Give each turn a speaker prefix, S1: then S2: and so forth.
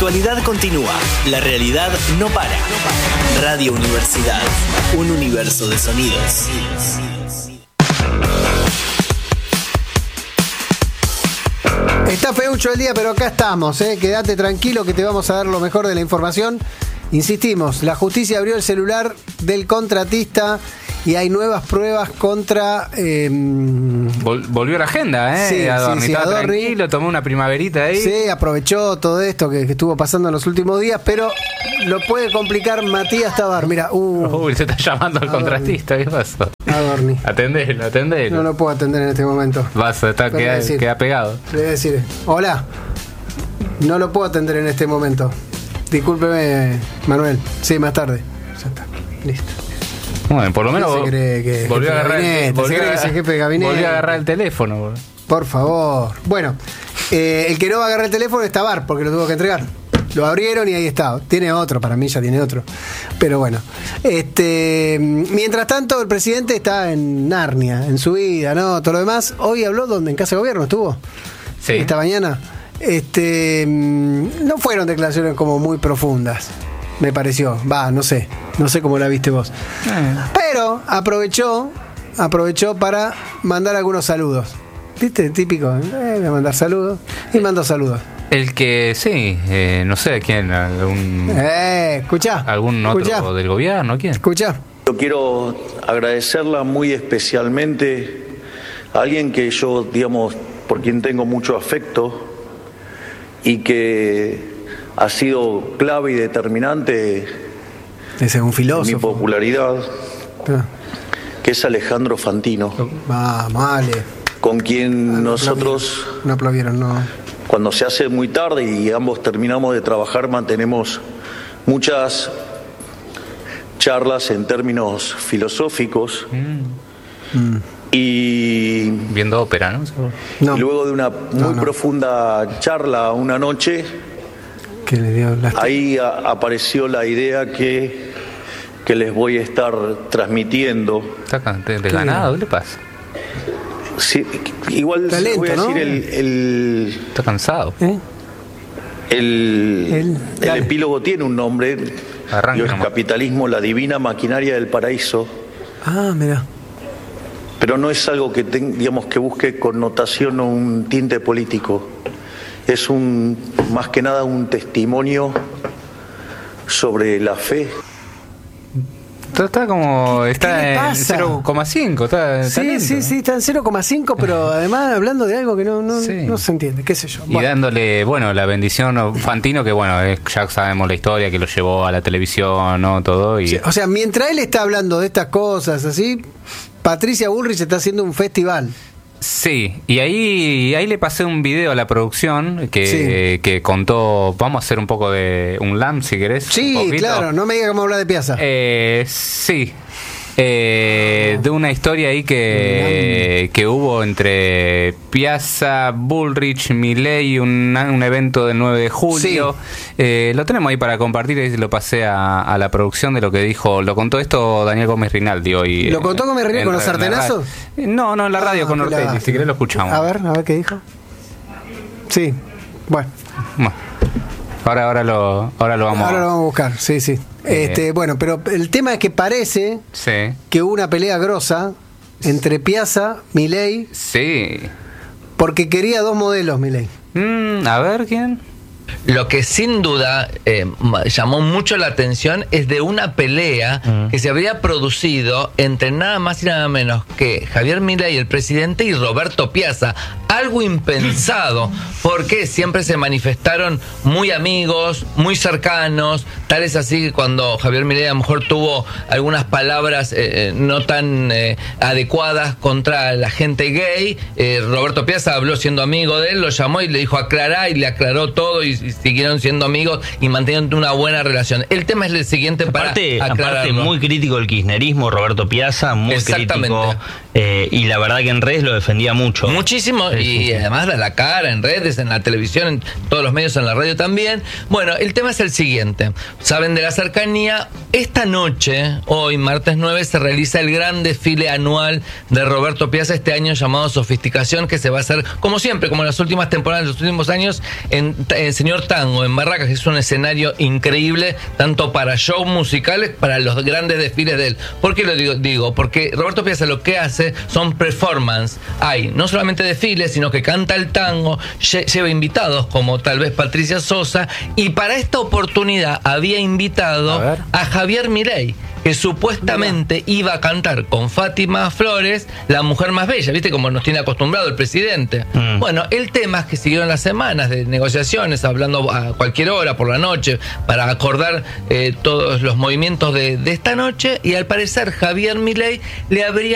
S1: actualidad continúa, la realidad no para. Radio Universidad, un universo de sonidos.
S2: Está feucho el día, pero acá estamos, Quédate tranquilo que te vamos a dar lo mejor de la información. Insistimos, la justicia abrió el celular del contratista y hay nuevas pruebas contra...
S3: Volvió a la agenda,
S2: Sí,
S3: Adorni.
S2: sí,
S3: Estaba
S2: Adorni.
S3: tranquilo, tomó una primaverita ahí.
S2: Sí, aprovechó todo esto que estuvo pasando en los últimos días, pero lo puede complicar Matías Tabar. Mira,
S3: Uy, se está llamando al
S2: Adorni.
S3: contratista, ¿qué pasó?
S2: Adorni.
S3: Atendelo.
S2: No lo puedo atender en este momento.
S3: Queda pegado.
S2: Le voy a decir, hola, no lo puedo atender en este momento. Discúlpeme, Manuel. Sí, más tarde. Ya está, listo.
S3: Bueno, por lo menos
S2: ¿Quién se cree que es
S3: volvió a
S2: jefe de
S3: agarrar
S2: gabinete? ¿Se cree que es el jefe de gabinete?
S3: Volvió a agarrar el teléfono, boludo.
S2: Por favor. Bueno, el que no va a agarrar el teléfono es Tabar, porque lo tuvo que entregar. Lo abrieron y ahí está. Tiene otro, para mí ya tiene otro. Pero bueno. Mientras tanto, el presidente está en Narnia, en su vida, ¿no? Todo lo demás. Hoy habló, ¿dónde? ¿En Casa de Gobierno estuvo?
S3: Sí.
S2: Esta mañana. No fueron declaraciones como muy profundas, me pareció. No sé cómo la viste vos. Pero aprovechó para mandar algunos saludos. ¿Viste? Típico, voy a mandar saludos. Y mandó saludos.
S3: El que, sí, no sé quién,
S2: Escuchá.
S3: algún otro
S2: escuchá,
S3: del gobierno, ¿quién?
S2: Escuchá.
S4: Yo quiero agradecerla muy especialmente a alguien que yo, digamos, por quien tengo mucho afecto y que ha sido clave y determinante
S2: Ese es un
S4: en mi
S2: filósofo.
S4: popularidad, que es Alejandro Fantino,
S2: Vamos, Ale.
S4: con quien nosotros,
S2: No aplaudieron, no.
S4: cuando se hace muy tarde y ambos terminamos de trabajar, mantenemos muchas charlas en términos filosóficos y
S3: Viendo ópera, ¿no?
S2: No.
S4: y luego de una muy profunda charla una noche,
S2: Que le dio lástima.
S4: ahí apareció la idea que les voy a estar transmitiendo.
S3: Está desganado, ¿qué le pasa?
S4: Sí, igual
S2: Está
S4: les
S2: lento,
S4: voy a decir
S2: ¿no?
S3: Está cansado.
S4: el
S2: Dale.
S4: epílogo tiene un nombre.
S3: Arranca
S4: Y es
S3: nomás.
S4: Capitalismo, la divina maquinaria del paraíso.
S2: Mirá.
S4: Pero no es algo que digamos que busque connotación o un tinte político. Es más que nada un testimonio sobre la fe.
S3: Está como.
S2: le
S3: Está en
S2: pasa?
S3: 0,5. Está
S2: Sí,
S3: lento.
S2: sí, está en 0,5, pero además hablando de algo que
S3: Sí.
S2: no se entiende, qué sé yo.
S3: Y dándole, la bendición a Fantino, que ya sabemos la historia, que lo llevó a la televisión, ¿no? Todo. Y
S2: Sí, o sea, mientras él está hablando de estas cosas así, Patricia Bullrich está haciendo un festival.
S3: sí, y ahí le pasé un video a la producción que contó. Vamos a hacer un poco de un LAM, si querés.
S2: Sí,
S3: un poquito.
S2: claro, no me digas cómo hablar de Piazza.
S3: Sí. De una historia ahí que hubo entre Piazza, Bullrich, Milei, un evento del 9 de julio. Lo tenemos ahí para compartir, y lo pasé a la producción de lo que dijo. Lo contó esto Daniel Gómez Rinaldi hoy.
S2: ¿Lo contó Gómez Rinaldi con los sartenazos?
S3: No, en la radio con
S2: qué
S3: Ortelli,
S2: lástima.
S3: si querés lo escuchamos.
S2: A ver qué dijo. Sí, bueno.
S3: Bueno, ahora lo vamos
S2: Ahora lo vamos a buscar, sí. Bueno, pero el tema es que parece
S3: Sí.
S2: que hubo una pelea grosa entre Piazza, Milei,
S3: Sí.
S2: porque quería dos modelos, Milei.
S3: A ver, ¿quién?
S5: Lo que sin duda llamó mucho la atención es de una pelea que se había producido entre nada más y nada menos que Javier Milei, el presidente, y Roberto Piazza. Algo impensado, porque siempre se manifestaron muy amigos, muy cercanos, tal es así que cuando Javier Milei a lo mejor tuvo algunas palabras no tan adecuadas contra la gente gay, Roberto Piazza habló siendo amigo de él, lo llamó y le dijo aclará, y le aclaró todo, y siguieron siendo amigos y manteniendo una buena relación. El tema es el siguiente para aclararlo.
S6: Aparte, muy crítico del kirchnerismo, Roberto Piazza, muy crítico, y la verdad que en redes lo defendía mucho.
S5: Muchísimo, y además da la cara en redes, en la televisión, en todos los medios, en la radio también. Bueno, el tema es el siguiente. Saben de la cercanía. Esta noche, hoy, martes 9, se realiza el gran desfile anual de Roberto Piazza, este año llamado Sofisticación, que se va a hacer, como siempre, como en las últimas temporadas, en los últimos años, en Señor Señor Tango en Barracas, que es un escenario increíble, tanto para shows musicales, para los grandes desfiles de él. ¿Por qué lo digo? Porque Roberto Piazza lo que hace son performance. Hay no solamente desfiles, sino que canta el tango, lleva invitados como tal vez Patricia Sosa, y para esta oportunidad había invitado a Javier Milei, que supuestamente iba a cantar con Fátima Flores, La Mujer Más Bella, ¿viste? Como nos tiene acostumbrado el presidente. Bueno, el tema es que siguieron las semanas de negociaciones, hablando a cualquier hora, por la noche, para acordar todos los movimientos de esta noche, y al parecer Javier Milei le habría